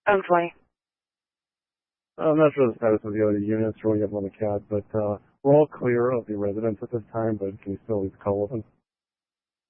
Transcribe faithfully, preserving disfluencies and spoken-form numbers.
Oh boy. I'm not sure the status of the other units or when you have on the cat, but uh, we're all clear of the residents at this time, but can you still leave the call open?